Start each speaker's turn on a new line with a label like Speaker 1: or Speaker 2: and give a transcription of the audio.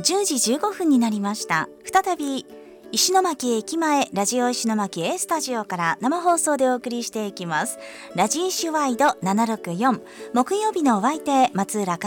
Speaker 1: 10時15分になりました。再び石巻駅前ラジオ石巻 A スタジオから生放送でお送りしていきます。ラジイシュワイド764、木曜日のお相手松浦香